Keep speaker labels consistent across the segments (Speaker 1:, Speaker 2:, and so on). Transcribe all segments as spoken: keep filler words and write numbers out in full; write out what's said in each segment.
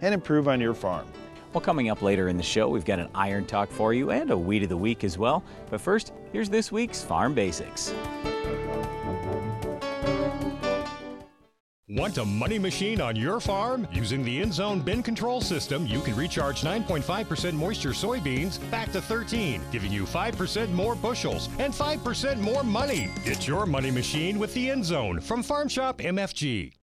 Speaker 1: and improve on your farm.
Speaker 2: Well, coming up later in the show, we've got an Iron Talk for you and a Weed of the Week as well. But first, here's this week's Farm Basics.
Speaker 3: Want a money machine on your farm? Using the InZone bin control system, you can recharge nine point five percent moisture soybeans back to thirteen, giving you five percent more bushels and five percent more money. It's your money machine with the InZone from Farm Shop M F G.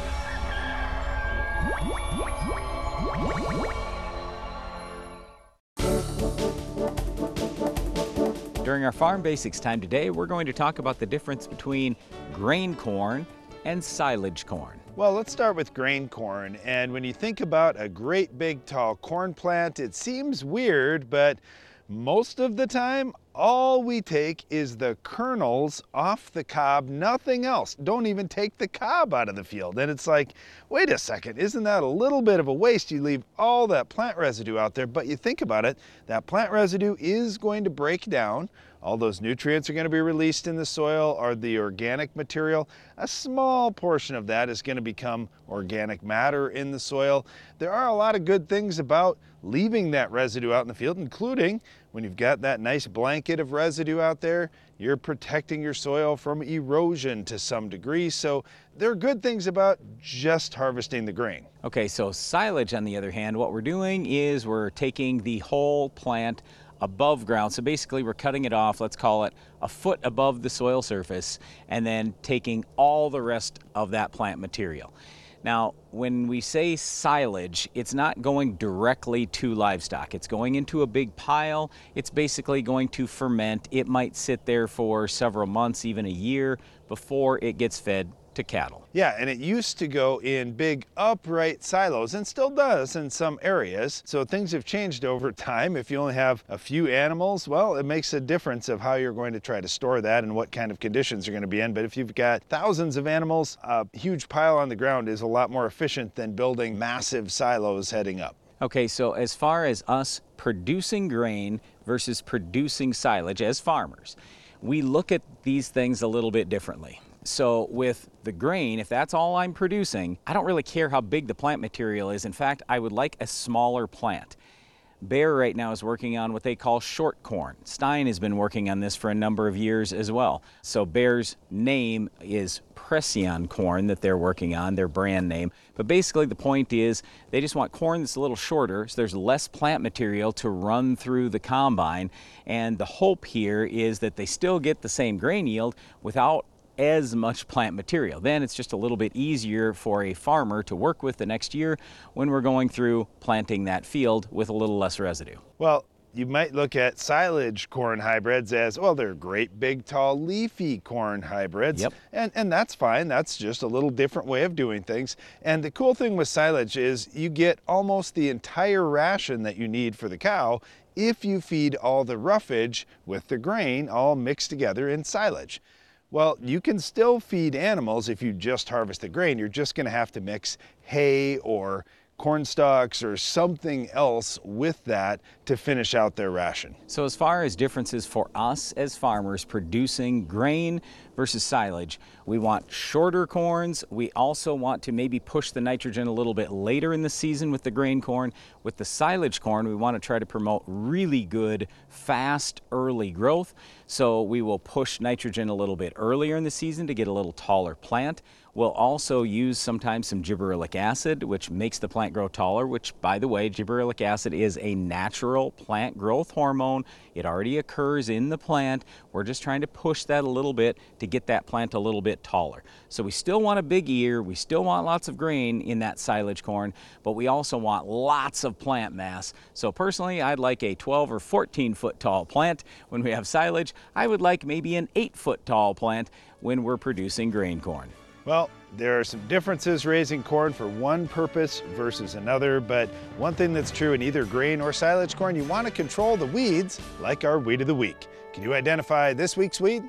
Speaker 2: During our Farm Basics time today, we're going to talk about the difference between grain corn and silage corn.
Speaker 1: Well, let's start with grain corn. And when you think about a great big tall corn plant, it seems weird, but most of the time, all we take is the kernels off the cob, nothing else. Don't even take the cob out of the field. And it's like, wait a second, isn't that a little bit of a waste? You leave all that plant residue out there, but you think about it, that plant residue is going to break down. All those nutrients are going to be released in the soil or the organic material. A small portion of that is going to become organic matter in the soil. There are a lot of good things about leaving that residue out in the field, including when you've got that nice blanket of residue out there, you're protecting your soil from erosion to some degree. So there are good things about just harvesting the grain.
Speaker 2: Okay, so silage, on the other hand, what we're doing is we're taking the whole plant above ground. So basically we're cutting it off, let's call it a foot above the soil surface, and then taking all the rest of that plant material. Now, when we say silage, it's not going directly to livestock. It's going into a big pile. It's basically going to ferment. It might sit there for several months, even a year, before it gets fed to cattle.
Speaker 1: Yeah, and it used to go in big upright silos and still does in some areas. So things have changed over time. If you only have a few animals, well, it makes a difference of how you're going to try to store that and what kind of conditions you're going to be in. But if you've got thousands of animals, a huge pile on the ground is a lot more efficient than building massive silos heading up.
Speaker 2: Okay, so as far as us producing grain versus producing silage as farmers, we look at these things a little bit differently. So with the grain, if that's all I'm producing, I don't really care how big the plant material is. In fact, I would like a smaller plant. Bayer right now is working on what they call short corn. Stein has been working on this for a number of years as well. So Bayer's name is Preceon corn that they're working on, their brand name. But basically the point is they just want corn that's a little shorter, so there's less plant material to run through the combine. And the hope here is that they still get the same grain yield without as much plant material. Then it's just a little bit easier for a farmer to work with the next year when we're going through planting that field with a little less residue.
Speaker 1: Well, you might look at silage corn hybrids as, well, they're great big tall leafy corn hybrids.
Speaker 2: Yep.
Speaker 1: And, and that's fine. That's just a little different way of doing things. And the cool thing with silage is you get almost the entire ration that you need for the cow if you feed all the roughage with the grain all mixed together in silage. Well, you can still feed animals if you just harvest the grain. You're just going to have to mix hay or corn stalks or something else with that to finish out their ration.
Speaker 2: So as far as differences for us as farmers producing grain versus silage, we want shorter corns. We also want to maybe push the nitrogen a little bit later in the season with the grain corn. With the silage corn, we want to try to promote really good, fast, early growth. So we will push nitrogen a little bit earlier in the season to get a little taller plant. We'll also use sometimes some gibberellic acid, which makes the plant grow taller, which, by the way, gibberellic acid is a natural plant growth hormone. It already occurs in the plant. We're just trying to push that a little bit to get that plant a little bit taller. So we still want a big ear. We still want lots of grain in that silage corn, but we also want lots of plant mass. So personally, I'd like a twelve or fourteen foot tall plant. When we have silage, I would like maybe an eight foot tall plant when we're producing grain corn.
Speaker 1: Well, there are some differences raising corn for one purpose versus another, but one thing that's true in either grain or silage corn, you want to control the weeds like our Weed of the Week. Can you identify this week's weed?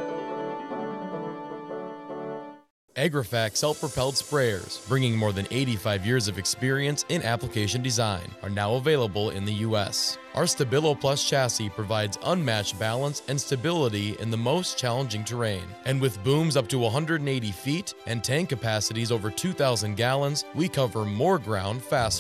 Speaker 4: Agrifac self-propelled sprayers, bringing more than eighty-five years of experience in application design, are now available in the U S Our Stabilo Plus chassis provides unmatched balance and stability in the most challenging terrain. And with booms up to one hundred eighty feet and tank capacities over two thousand gallons, we cover more ground faster.